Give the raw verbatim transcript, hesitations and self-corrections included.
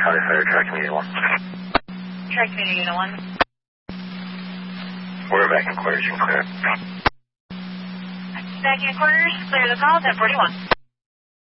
Cali Fire, Track Community one. Track Community Unit one. We're back in quarters, you can clear. Back in quarters, clear the call, ten forty-one.